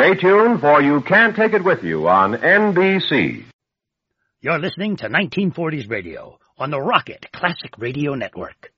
Stay tuned, for you can't take it with you on NBC. You're listening to 1940s Radio on the Rocket Classic Radio Network.